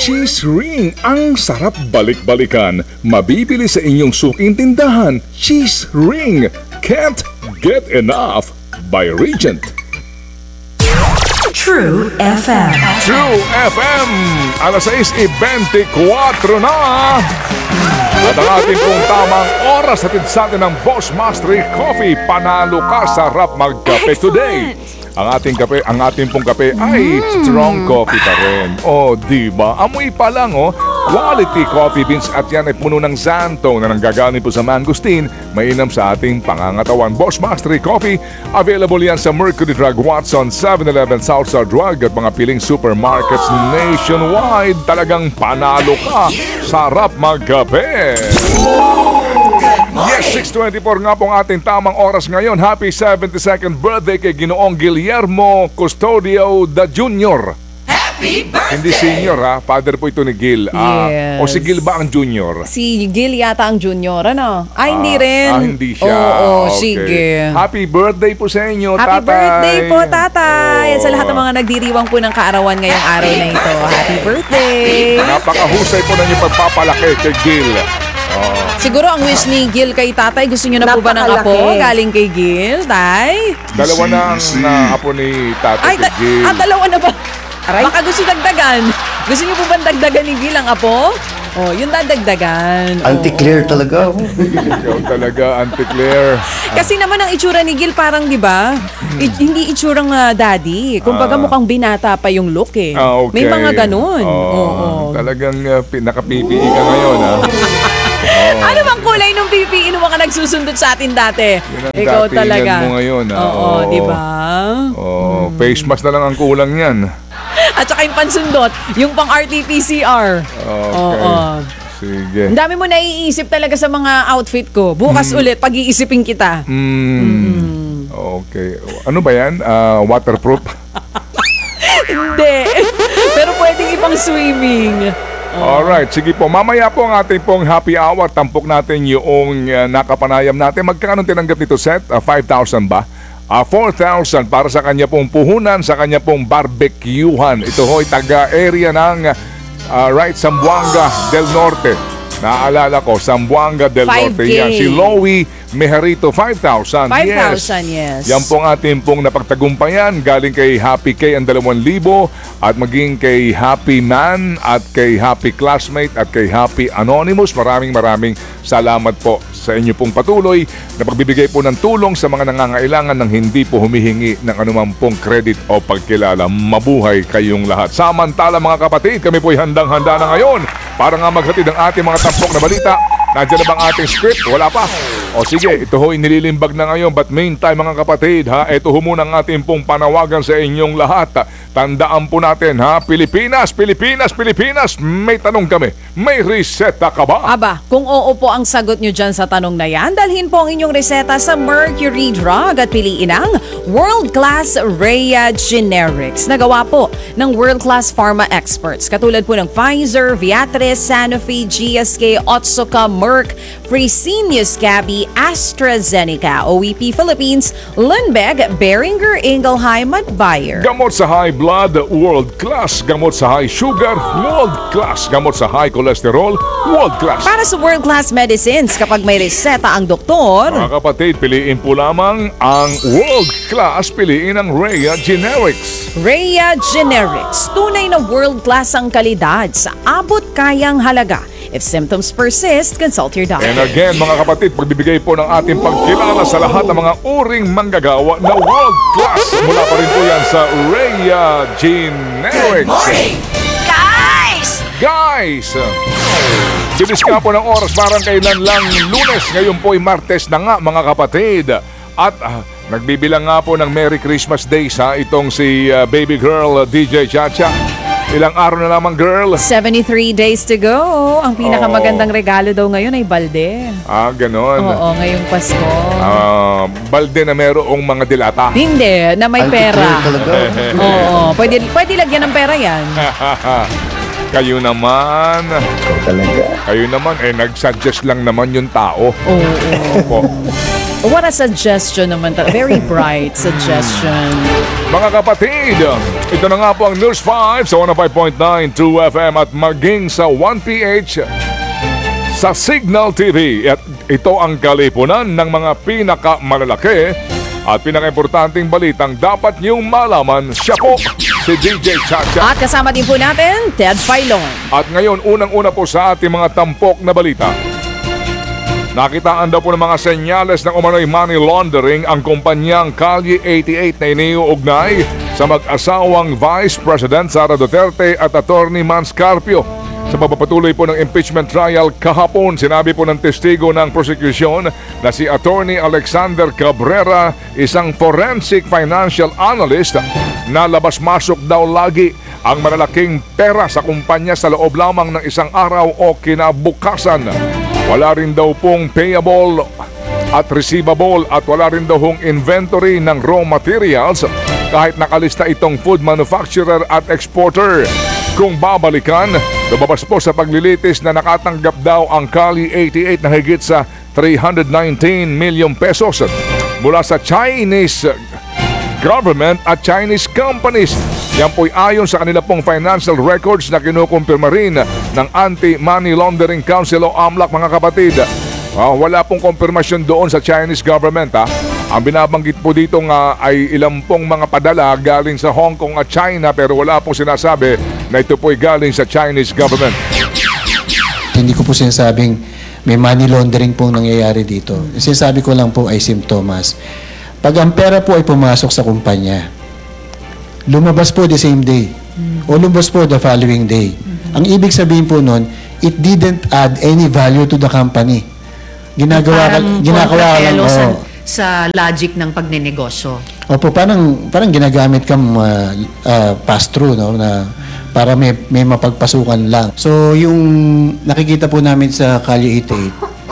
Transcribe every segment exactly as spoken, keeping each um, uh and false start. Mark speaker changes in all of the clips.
Speaker 1: Cheese Ring, ang sarap balik-balikan. Mabibili sa inyong suking tindahan. Cheese Ring, can't get enough by Regent.
Speaker 2: True F M.
Speaker 1: True F M, alas sais twenty-four na. At ang ating pong tamang oras hatid sa atin ng Boss Mastery Coffee. Panalo ka sa rap magkape today. Ang ating kape, ang ating pong kape ay strong coffee pa rin. Oh, di ba? Amoy pa lang, oh. Quality coffee beans at yan ay puno ng xantho na nanggagaling po sa mangosteen. Mainam sa ating pangangatawan. Boss Mastery Coffee, available yan sa Mercury Drug, Watson, seven eleven, Southstar Drug at mga piling supermarkets nationwide. Talagang panalo ka. Sarap magkape. Yes, six twenty-four nga pong ating tamang oras ngayon. Happy seventy-second birthday kay Ginoong Guillermo Custodio the Junior.
Speaker 3: Happy birthday!
Speaker 1: Hindi senior ha, father po ito ni Gil. Ah,
Speaker 4: Yes.
Speaker 1: o si Gil ba ang junior?
Speaker 4: Si Gil yata ang junior, ano? Ay, hindi
Speaker 1: Ah,
Speaker 4: rin.
Speaker 1: Ah, hindi siya.
Speaker 4: Oo,
Speaker 1: Okay.
Speaker 4: sige.
Speaker 1: Happy birthday po sa inyo,
Speaker 4: Happy
Speaker 1: tatay.
Speaker 4: birthday po, tatay!
Speaker 1: Oo.
Speaker 4: Sa lahat ng mga nagdiriwang po ng kaarawan ngayong araw na ito. Happy birthday!
Speaker 1: Napakahusay po na yung pagpapalaki kay Gil. Oh.
Speaker 4: Siguro ang wish ni Gil kay tatay, gusto niyo na po ba ng apo
Speaker 2: Napakalaki.
Speaker 4: galing kay Gil, tay?
Speaker 1: Dalawa na ang na apo ni tatay
Speaker 4: Ay,
Speaker 1: kay
Speaker 4: da-
Speaker 1: Gil.
Speaker 4: ah, dalawa na ba? Baka gusto dagdagan. Gusto niyo po ba dagdagan ni Gil ang apo? Oh, yun dadagdagan.
Speaker 5: Anti-clear
Speaker 4: Oo.
Speaker 5: talaga ako.
Speaker 1: Ikaw talaga, Auntie Claire.
Speaker 4: Kasi naman ang itsura ni Gil parang, di ba? I- hindi itsurang ah, daddy. Kumbaga
Speaker 1: Ah.
Speaker 4: mukhang binata pa yung look eh.
Speaker 1: Ah, okay.
Speaker 4: May mga ganun.
Speaker 1: Oo.
Speaker 4: Oo.
Speaker 1: Talagang uh, pi- naka-P P E ka ngayon, ha?
Speaker 4: Ano bang kulay nung P P E nung mga nagsusundot sa atin dati?
Speaker 1: Yun ang
Speaker 4: Ikaw
Speaker 1: datingan
Speaker 4: talaga.
Speaker 1: mo ngayon, ah.
Speaker 4: Oo,
Speaker 1: Oo.
Speaker 4: di ba?
Speaker 1: Oh, face mask na lang ang kulang yan.
Speaker 4: At saka yung pansundot, yung pang R T P C R.
Speaker 1: Okay.
Speaker 4: Oo.
Speaker 1: Sige.
Speaker 4: Ang dami mo naiisip talaga sa mga outfit ko. Bukas ulit, pag-iisipin kita.
Speaker 1: Mm. Okay. Ano ba yan? Ah, waterproof?
Speaker 4: Hindi. Pero pwedeng ipang swimming.
Speaker 1: Alright, sige po. Mamaya po ang ating pong happy hour. Tampok natin yung uh, nakapanayam natin. Magkano tinanggap nito, Seth? Uh, five thousand ba? Uh, four thousand para sa kanya pong puhunan, sa kanya pong barbecuehan. Ito ho'y taga-area ng uh, right, Zamboanga del Norte. Naaalala ko, Zamboanga del
Speaker 4: five K.
Speaker 1: Norte yan. Si Loie Mejarito, five thousand.
Speaker 4: five thousand, yes.
Speaker 1: Yan pong ating pong napagtagumpayan. Galing kay Happy K ang dalawang libo at maging kay Happy Man at kay Happy Classmate at kay Happy Anonymous. Maraming maraming salamat po sa inyo pong patuloy na pagbibigay po ng tulong sa mga nangangailangan ng hindi po humihingi ng anumang pong credit o pagkilala. Mabuhay kayong lahat. Samantala mga kapatid, kami po'y handang-handa na ngayon para nga maghatid ang ating mga tampok na balita. Nandiyan na bang ating script? Wala pa. O sige, ito ho'y nililimbag na ngayon. But meantime mga kapatid, ha, ito ho muna ang ating pong panawagan sa inyong lahat. Tandaan po natin, ha, Pilipinas, Pilipinas, Pilipinas, may tanong kami. May reseta ka ba?
Speaker 4: Aba, kung oo po ang sagot nyo dyan sa tanong na yan, dalhin po ang inyong reseta sa Mercury Drug at piliin ang World Class Rhea Generics. Nagawa po ng World Class Pharma Experts. Katulad po ng Pfizer, Viatris, Sanofi, G S K, Otsuka, Merck, Fresenius Kabi, AstraZeneca, O E P Philippines, Lundbeck, Boehringer Ingelheim at Bayer.
Speaker 1: Gamot sa high blood, world class. Gamot sa high sugar, world class. Gamot sa high cholesterol, world class.
Speaker 4: Para sa World Class Medicines, kapag may reseta ang doktor,
Speaker 1: Mga kapatid, piliin po lamang ang world class. Piliin ang Rhea Generics.
Speaker 4: Rhea Generics, tunay na world class ang kalidad sa abot kayang halaga. If symptoms persist, consult your doctor.
Speaker 1: And again, mga kapatid, pagbibigay po ng ating pagkilala sa lahat ng mga uring manggagawa na world class. Mula pa rin po yan sa Rhea Generics.
Speaker 3: Morning! Guys!
Speaker 1: Guys! Bilis nga po ng oras, parang kailan lang Lunes. Ngayon po ay Martes na nga, mga kapatid. At ah, nagbibilang nga po ng Merry Christmas Days, ha, itong si ah, baby girl ah, D J Chacha. Ilang araw na lamang, girl.
Speaker 4: seventy-three days to go. Ang pinakamagandang regalo daw ngayon ay balde.
Speaker 1: Ah, ganon.
Speaker 4: Oo, ngayong Pasko.
Speaker 1: Ah, balde na merong mga dilata.
Speaker 4: Hindi, na may
Speaker 5: Anti-clear
Speaker 4: pera.
Speaker 5: talaga ako.
Speaker 4: Oo, pwede, pwede lagyan ng pera yan.
Speaker 1: Kayo naman.
Speaker 5: Ikaw talaga.
Speaker 1: Kayo naman, eh, nag-suggest lang naman yung tao.
Speaker 4: Oo.
Speaker 1: Opo.
Speaker 4: What a suggestion naman. ta- Very bright suggestion.
Speaker 1: Mga kapatid, Ito na nga po ang News five sa one oh five point nine two F M at maging sa one P H sa Signal T V. At ito ang kalipunan ng mga pinakamalalaki at pinaka-importanting balitang dapat niyong malaman. Siya po si D J Chacha.
Speaker 4: At kasama din po natin, Ted Filon.
Speaker 1: At ngayon, unang-una po sa ating mga tampok na balita. Nakitaan daw po ng mga senyales ng umano'y money laundering ang kumpanyang Calle eighty-eight na iniuugnay sa mag-asawang Vice President Sara Duterte at Attorney Mans Carpio. Sa pagpapatuloy po ng impeachment trial kahapon, sinabi po ng testigo ng prosecution na si Attorney Alexander Cabrera, isang forensic financial analyst, na labas-masok daw lagi ang malalaking pera sa kumpanya sa loob lamang ng isang araw o kinabukasan. Wala rin daw pong payable at receivable at wala rin daw hong inventory ng raw materials kahit nakalista itong food manufacturer at exporter. Kung babalikan, lumabas po sa paglilitis na nakatanggap daw ang Calle eighty-eight na higit sa three hundred nineteen million pesos mula sa Chinese government at Chinese companies. Yan po'y ayon sa kanila pong financial records na kinukumpirma rin ng Anti-Money Laundering Council o A M L A C, mga kapatid. Ah, wala pong konfirmasyon doon sa Chinese government. Ha? Ang binabanggit po dito nga ay ilang pong mga padala galing sa Hong Kong at China, pero wala pong sinasabi na ito po'y galing sa Chinese government.
Speaker 2: Hindi ko po sinasabing may money laundering pong nangyayari dito. Sinasabi ko lang po ay simptomas. Pag ang pera po ay pumasok sa kumpanya, lumabas po the same day o lumabas po the following day. Ang ibig sabihin po nun, it didn't add any value to the company. Ginagawa ka,
Speaker 5: Parang
Speaker 2: ginagawa ka lang,
Speaker 5: kontrapelo sa,
Speaker 2: oh.
Speaker 5: sa logic ng pagnenegosyo.
Speaker 2: Opo, parang, parang ginagamit kang uh, uh, pass-through, no, na para may, may mapagpasukan lang. So, yung nakikita po namin sa Calle eighty-eight,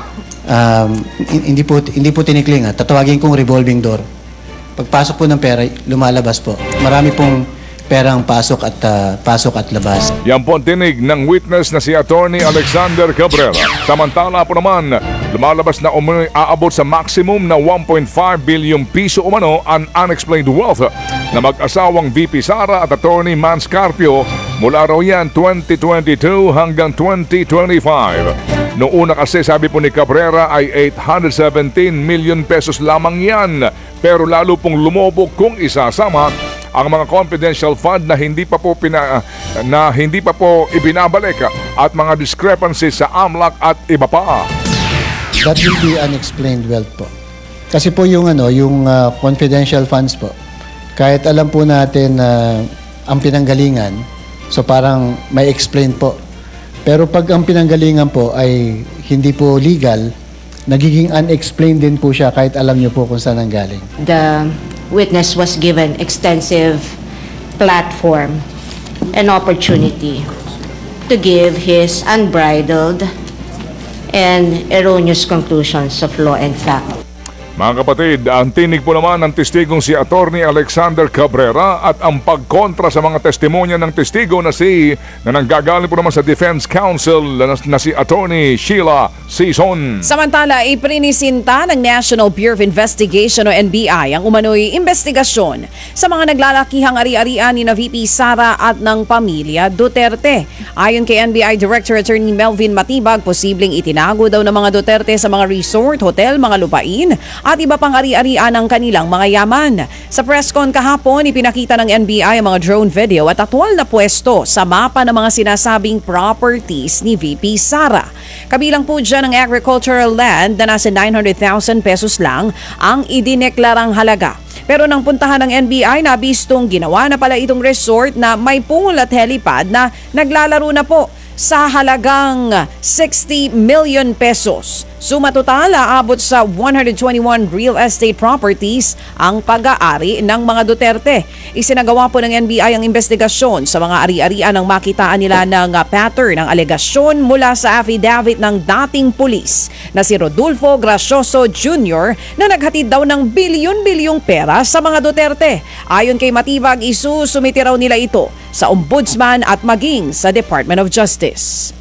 Speaker 2: um, hindi po, hindi po tinikling, ha. Tatawagin kong revolving door. Pagpasok po ng pera, lumalabas po. Marami pong perang pasok at uh, pasok at labas.
Speaker 1: Yan po ang tinig ng witness na si Attorney Alexander Cabrera. Samantala po naman, lumalabas na umano'y aabot sa maximum na one point five billion piso umano ang unexplained wealth na mag-asawang V P Sara at Attorney Mans Carpio mula raw yan twenty twenty-two hanggang twenty twenty-five. Noong una kasi, sabi po ni Cabrera, ay eight hundred seventeen million pesos lamang yan. Pero lalo pong lumobog kung isasama ang mga confidential fund na hindi pa po pina, na hindi pa po ibinabalik at mga discrepancies sa A M L A C at iba pa.
Speaker 2: That will be unexplained wealth po. Kasi po yung ano, yung uh, confidential funds po. Kahit alam po natin na uh, ang pinanggalingan, so parang may explain po. Pero pag ang pinanggalingan po ay hindi po legal, nagiging unexplained din po siya kahit alam niyo po kung saan ang galing.
Speaker 6: The witness was given extensive platform and opportunity to give his unbridled and erroneous conclusions of law and fact.
Speaker 1: Mga kapatid, ang tinig po naman ng testigong si Attorney Alexander Cabrera at ang pagkontra sa mga testimonya ng testigo na si na nanggagaling po naman sa Defense Council na, na si Attorney Sheila Sison.
Speaker 4: Samantala, iprinisinta ng National Bureau of Investigation o N B I ang umano'y investigasyon sa mga naglalakihang ari-arian ni na V P Sara at ng pamilya Duterte. Ayon kay N B I Director Attorney Melvin Matibag, posibleng itinago daw ng mga Duterte sa mga resort, hotel, mga lupain at iba pang ari-arian ng kanilang mga yaman. Sa press con kahapon, ipinakita ng N B I ang mga drone video at atwal na pwesto sa mapa ng mga sinasabing properties ni V P Sara. Kabilang po dyan ang agricultural land na nasa nine hundred thousand pesos lang ang idineklarang halaga. Pero nang puntahan ng N B I, nabistong ginawa na pala itong resort na may pool at helipad na naglalaro na po sa halagang sixty million pesos. Suma total, aabot sa one hundred twenty-one real estate properties ang pag-aari ng mga Duterte. Isinagawa po ng N B I ang investigasyon sa mga ari-arian ng makitaan nila ng pattern ng alegasyon mula sa affidavit ng dating pulis na si Rodolfo Gracioso Junior na naghatid daw ng bilyon-bilyong pera sa mga Duterte. Ayon kay Matibag, isusumiti raw nila ito sa Ombudsman at maging sa Department of Justice.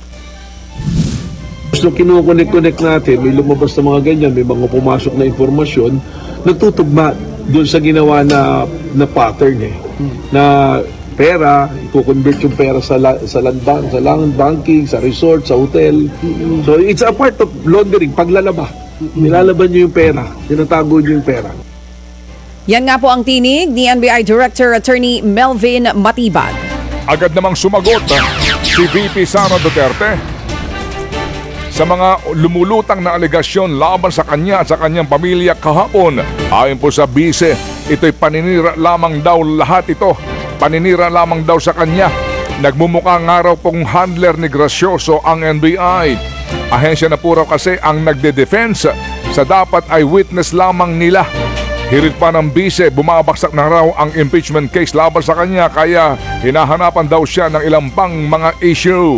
Speaker 7: So kinukonek-connect natin, may lumabas na mga ganyan, may mga pumasok na informasyon, nagtutugma doon sa ginawa na, na pattern eh. Na pera, i-convert yung pera sa, la, sa land bank, sa land banking, sa resort, sa hotel. So it's a part of laundering, paglalaba. Nilalaban nyo yung pera, tinatago nyo yung pera.
Speaker 4: Yan nga po ang tinig ni N B I Director Attorney Melvin Matibag.
Speaker 1: Agad namang sumagot si V P Sara Duterte sa mga lumulutang na alegasyon laban sa kanya at sa kanyang pamilya kahapon. Ayon po sa bise, ito'y paninira lamang daw lahat ito. Paninira lamang daw sa kanya. Nagmumukha nga raw pong handler ni Gracioso ang N B I. Ahensya na po raw kasi ang nagde-defense sa dapat ay witness lamang nila. Hirit pa ng bise, bumabaksak na raw ang impeachment case laban sa kanya kaya hinahanapan daw siya ng ilang pang mga issue.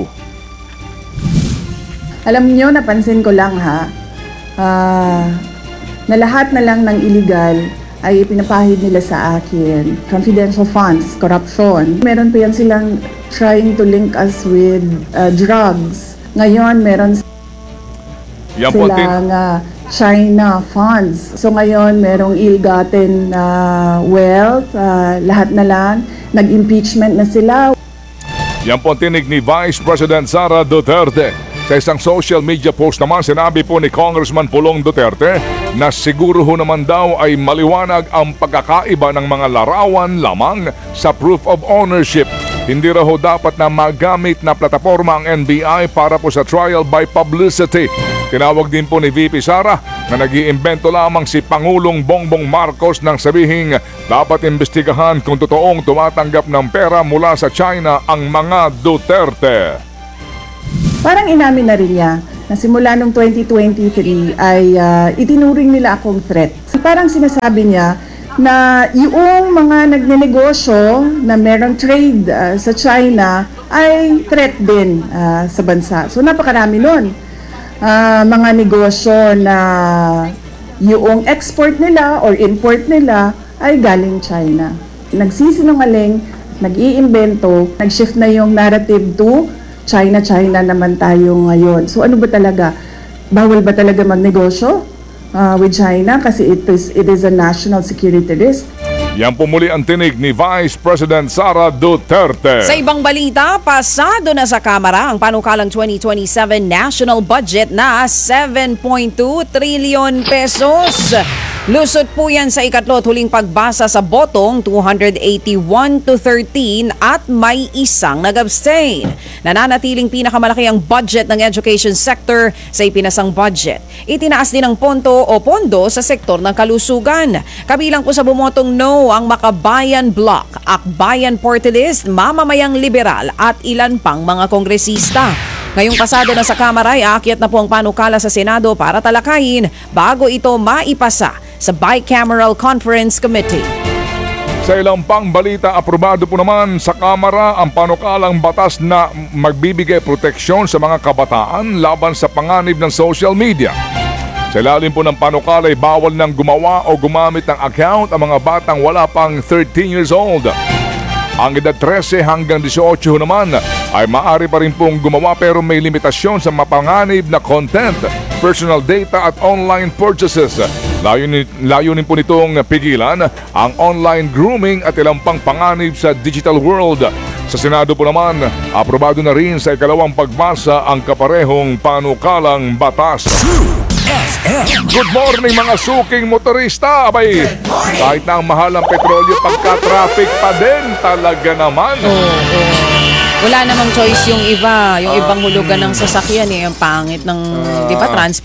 Speaker 8: Alam niyo, napansin ko lang ha, ah, na lahat na lang ng illegal ay pinapahid nila sa akin. Confidential funds, corruption. Meron pa yan silang trying to link us with ah, drugs. Ngayon, meron
Speaker 1: Yan po, tin-
Speaker 8: silang ah, China funds. So ngayon, merong ill-gotten na wealth. ah, lahat na lang, nag-impeachment na sila.
Speaker 1: Yan po ang tinig ni Vice President Sara Duterte. Sa isang social media post naman, sinabi po ni Congressman Pulong Duterte na siguro ho naman daw ay maliwanag ang pagkakaiba ng mga larawan lamang sa proof of ownership. Hindi raw ho dapat na magamit na plataforma ang N B I para po sa trial by publicity. Tinawag din po ni V P Sara na nag-iimbento lamang si Pangulong Bongbong Marcos nang sabihing dapat imbestigahan kung totoong tumatanggap ng pera mula sa China ang mga Duterte.
Speaker 8: Parang inamin na rin niya na simula noong twenty twenty-three ay ah, itinuring nila akong threat. Parang sinasabi niya na yung mga nagnenegosyo na merong trade ah, sa China ay threat din ah, sa bansa. So napakarami nun. Ah, mga negosyo na yung export nila or import nila ay galing China. Nagsisinungaling, nag-iimbento, nag-shift na yung narrative to China, China naman tayo ngayon. So ano ba talaga? Bawal ba talaga magnegosyo uh, with China kasi it is, it is a national security risk?
Speaker 1: Yan po muli ang tinig ni Vice President Sara Duterte.
Speaker 4: Sa ibang balita, pasado na sa Kamara ang panukalang twenty twenty-seven national budget na seven point two trillion pesos. Lusot po yan sa ikatlo at huling pagbasa sa botong two hundred eighty-one to thirteen at may isang nag-abstain. Nananatiling pinakamalaki ang budget ng education sector sa ipinasang budget. Itinaas din ang ponto o pondo sa sektor ng kalusugan. Kabilang po sa bumotong no ang Makabayan Bloc, Akbayan Party List, Mamamayang Liberal at ilan pang mga kongresista. Ngayong pasado na sa Kamara ay aakyat na po ang panukala sa Senado para talakayin bago ito maipasa sa Bicameral Conference Committee.
Speaker 1: Sa ilang pang balita, aprobado po naman sa Kamara ang panukalang batas na magbibigay proteksyon sa mga kabataan laban sa panganib ng social media. Sa ilalim po ng panukala ay bawal nang gumawa o gumamit ng account ang mga batang wala pang thirteen years old. Ang edad thirteen hanggang eighteen naman ay maaari pa rin pong gumawa pero may limitasyon sa mapanganib na content, personal data at online purchases. Layunin, layunin po nitong pigilan ang online grooming at ilang pang panganib sa digital world. Sa Senado po naman, aprobado na rin sa ikalawang pagbasa ang kaparehong panukalang batas. Good morning mga suking motorista. Abay, kahit na ang mahal ang petrolyo, pagka-traffic pa din talaga naman.
Speaker 4: Wala namang choice yung iba. Yung ibang hulugan ng sasakyan eh. Ang pangit ng, di ba, trans